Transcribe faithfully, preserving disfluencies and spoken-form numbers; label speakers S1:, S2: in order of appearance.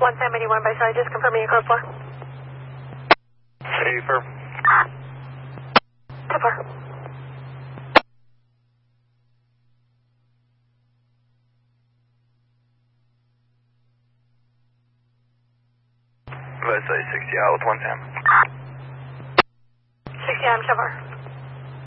S1: one Sam eighty-one by sorry, just confirming your code four.
S2: Safer.
S1: two four.
S2: Let's say sixty out with one Sam.
S1: sixty, I'm so far.